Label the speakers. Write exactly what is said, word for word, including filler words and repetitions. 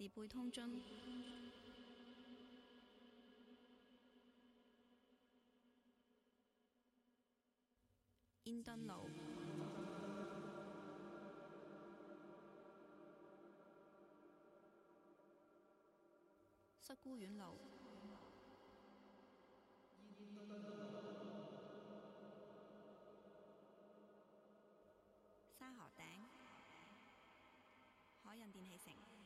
Speaker 1: 士貝通津、煙墩路、失孤院路、沙河頂、海印電器城。